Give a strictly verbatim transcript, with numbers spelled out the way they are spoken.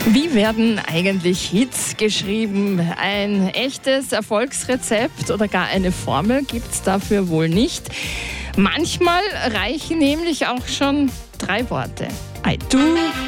Wie werden eigentlich Hits geschrieben? Ein echtes Erfolgsrezept oder gar eine Formel gibt es dafür wohl nicht. Manchmal reichen nämlich auch schon drei Worte. I do.